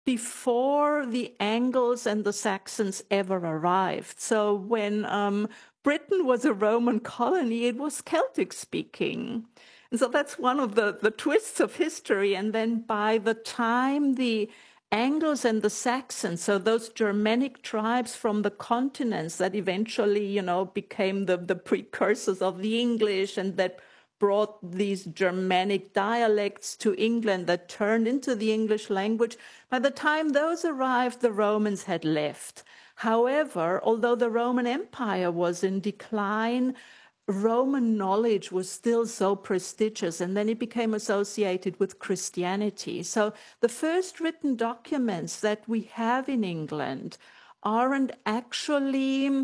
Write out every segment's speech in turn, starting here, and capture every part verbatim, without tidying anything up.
before the Angles and the Saxons ever arrived. So when um, Britain was a Roman colony, it was Celtic speaking. And so that's one of the, the twists of history. And then by the time the Angles and the Saxons, so those Germanic tribes from the continents that eventually, you know, became the, the precursors of the English and that brought these Germanic dialects to England that turned into the English language. By the time those arrived, the Romans had left. However, although the Roman Empire was in decline, Roman knowledge was still so prestigious, and then it became associated with Christianity. So the first written documents that we have in England aren't actually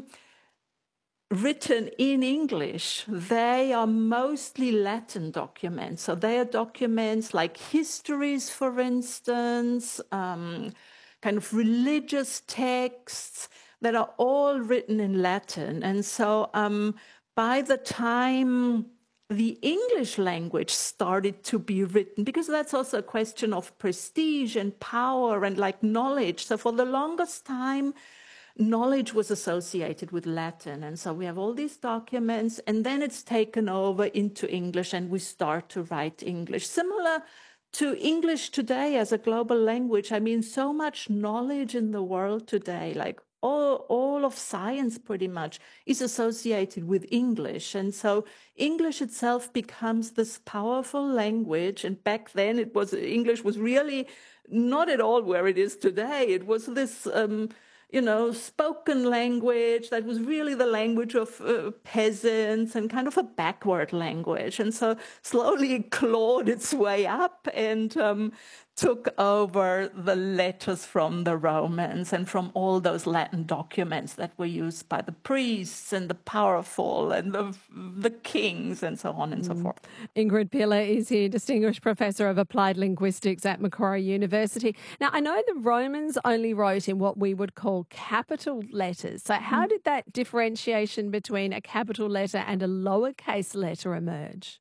written in English. They are mostly Latin documents. So they are documents like histories, for instance, um, kind of religious texts that are all written in Latin. And so um, by the time the English language started to be written, because that's also a question of prestige and power and like knowledge. So for the longest time, knowledge was associated with Latin. And so we have all these documents, and then it's taken over into English, and we start to write English. Similar to English today as a global language. I mean, so much knowledge in the world today, like all, all of science pretty much, is associated with English. And so English itself becomes this powerful language. And back then, it was English was really not at all where it is today. It was this Um, you know, spoken language that was really the language of uh, peasants and kind of a backward language. And so slowly it clawed its way up and um, took over the letters from the Romans and from all those Latin documents that were used by the priests and the powerful and the, the kings and so on and mm. so forth. Ingrid Piller is here, Distinguished Professor of Applied Linguistics at Macquarie University. Now, I know the Romans only wrote in what we would call capital letters. So how mm. did that differentiation between a capital letter and a lowercase letter emerge?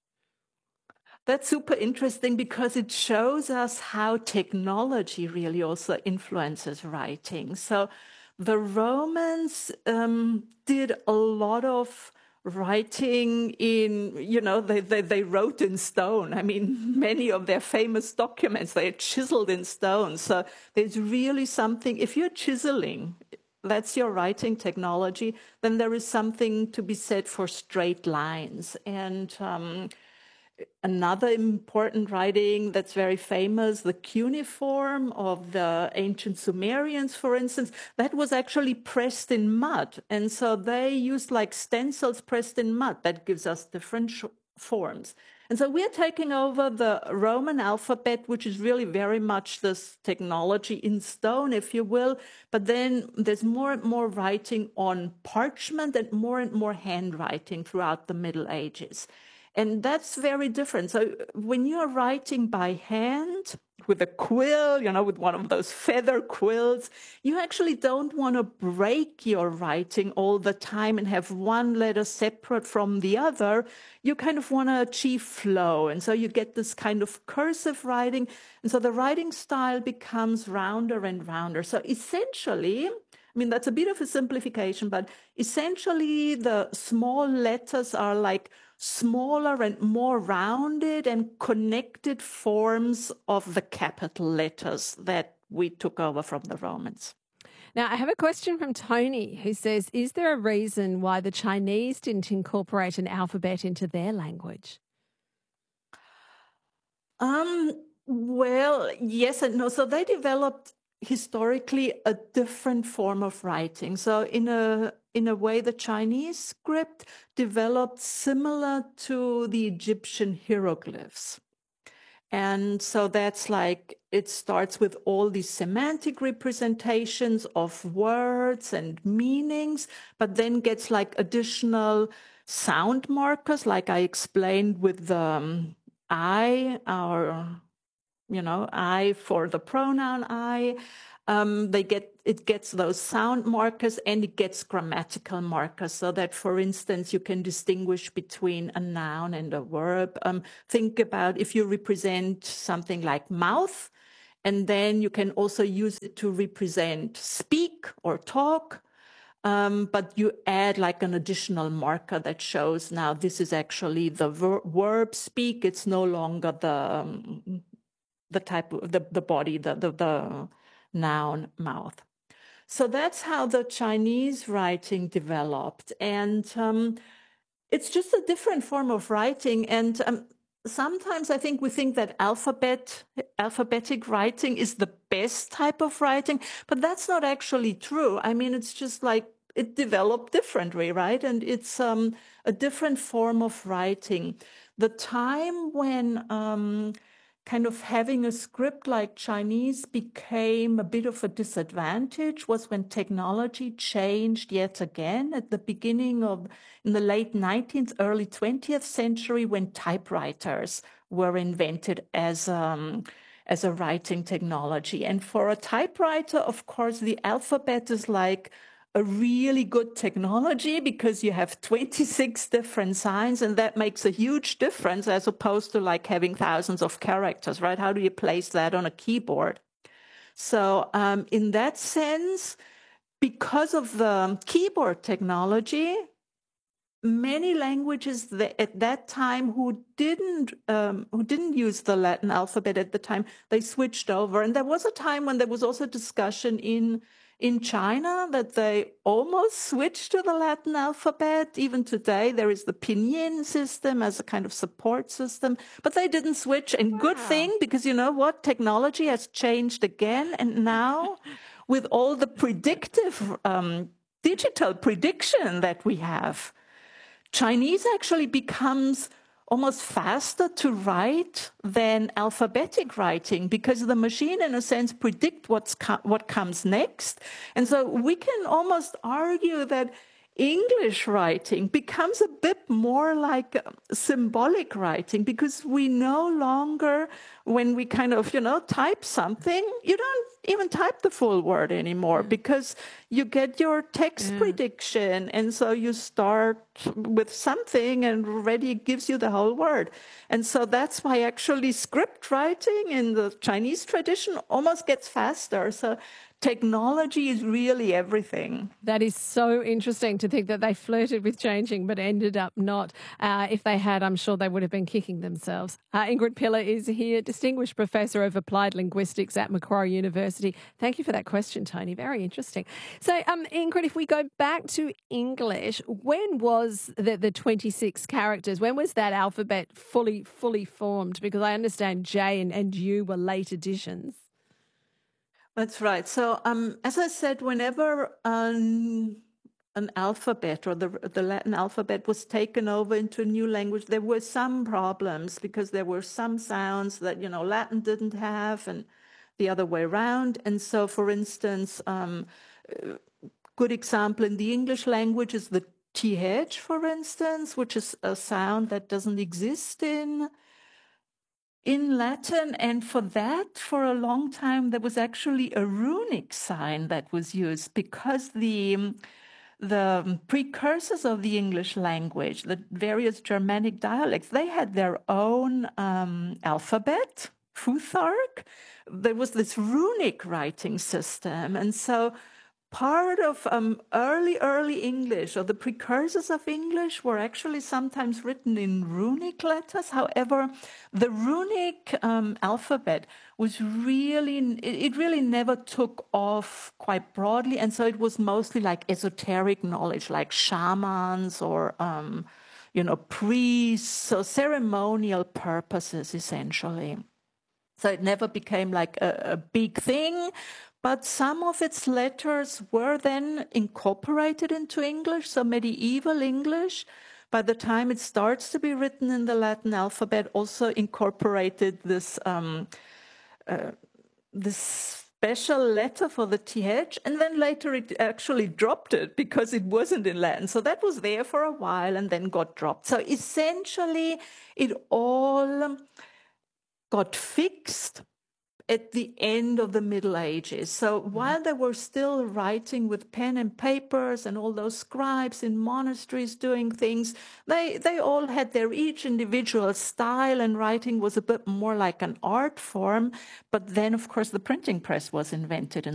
That's super interesting because it shows us how technology really also influences writing. So the Romans um, did a lot of writing in, you know, they, they, they wrote in stone. I mean, many of their famous documents, they are chiseled in stone. So there's really something, if you're chiseling, that's your writing technology, then there is something to be said for straight lines. And um, another important writing that's very famous, the cuneiform of the ancient Sumerians, for instance, that was actually pressed in mud. And so they used like stencils pressed in mud. That gives us different sh- forms. And so we're taking over the Roman alphabet, which is really very much this technology in stone, if you will. But then there's more and more writing on parchment and more and more handwriting throughout the Middle Ages. And that's very different. So when you're writing by hand with a quill, you know, with one of those feather quills, you actually don't want to break your writing all the time and have one letter separate from the other. You kind of want to achieve flow. And so you get this kind of cursive writing. And so the writing style becomes rounder and rounder. So essentially, I mean, that's a bit of a simplification, but essentially the small letters are like smaller and more rounded and connected forms of the capital letters that we took over from the Romans. Now, I have a question from Tony who says, is there a reason why the Chinese didn't incorporate an alphabet into their language? Um, well, yes and no. So they developed historically a different form of writing. So in a in a way, the Chinese script developed similar to the Egyptian hieroglyphs. And so that's like, it starts with all these semantic representations of words and meanings, but then gets like additional sound markers, like I explained with the um, I, our, you know, I for the pronoun I. Um, they get it gets those sound markers and it gets grammatical markers, so that, for instance, you can distinguish between a noun and a verb. Um, think about if you represent something like mouth, And then you can also use it to represent speak or talk. Um, but you add like an additional marker that shows now this is actually the ver verb speak. It's no longer the um, the type of the, the body, the, the, the noun mouth. So that's how the Chinese writing developed. And um, it's just a different form of writing. And um, sometimes I think we think that alphabet, alphabetic writing is the best type of writing, but that's not actually true. I mean, it's just like it developed differently, right? And it's um, a different form of writing. The time when um, kind of having a script like Chinese became a bit of a disadvantage was when technology changed yet again at the beginning of, in the late nineteenth, early twentieth century, when typewriters were invented as um, as a writing technology. And for a typewriter, of course, the alphabet is like a really good technology because you have twenty-six different signs, and that makes a huge difference as opposed to like having thousands of characters, right? How do you place that on a keyboard? So um, in that sense, because of the keyboard technology, many languages that at that time who didn't um, who didn't use the Latin alphabet at the time, they switched over. And there was a time when there was also discussion in in China that they almost switched to the Latin alphabet. Even today, there is the Pinyin system as a kind of support system, but they didn't switch. And wow. Good thing, because you know what? Technology has changed again. And now with all the predictive, um, digital prediction that we have, Chinese actually becomes almost faster to write than alphabetic writing because the machine, in a sense, predict what's co what comes next. And so we can almost argue that English writing becomes a bit more like symbolic writing because we no longer, when we kind of, you know, type something, you don't even type the full word anymore yeah. because you get your text yeah. prediction. And so you start with something and already it gives you the whole word. And so that's why actually script writing in the Chinese tradition almost gets faster. So technology is really everything. That is so interesting to think that they flirted with changing but ended up not. Uh, if they had, I'm sure they would have been kicking themselves. Uh, Ingrid Piller is here, Distinguished Professor of Applied Linguistics at Macquarie University. Thank you for that question, Tony. Very interesting. So, um, Ingrid, if we go back to English, when was the, the twenty-six characters, when was that alphabet fully, fully formed? Because I understand J and, and U were late additions. That's right. So, um, as I said, whenever um, an alphabet or the, the Latin alphabet was taken over into a new language, there were some problems because there were some sounds that, you know, Latin didn't have and the other way around. And so, for instance, um, a good example in the English language is the th, for instance, which is a sound that doesn't exist in in Latin. And for that, for a long time, there was actually a runic sign that was used because the, the precursors of the English language, the various Germanic dialects, they had their own um, alphabet, Futhark. There was this runic writing system. And so part of um, early, early English, or the precursors of English, were actually sometimes written in runic letters. However, the runic um, alphabet was really, it, it really never took off quite broadly. And so it was mostly like esoteric knowledge, like shamans or, um, you know, priests, so ceremonial purposes, essentially. So it never became like a, a big thing. But some of its letters were then incorporated into English, so medieval English, by the time it starts to be written in the Latin alphabet, also incorporated this, um, uh, this special letter for the th, and then later it actually dropped it because it wasn't in Latin. So that was there for a while and then got dropped. So essentially, it all got fixed at the end of the Middle Ages. So while they were still writing with pen and papers and all those scribes in monasteries doing things, they, they all had their each individual style, and writing was a bit more like an art form. But then, of course, the printing press was invented in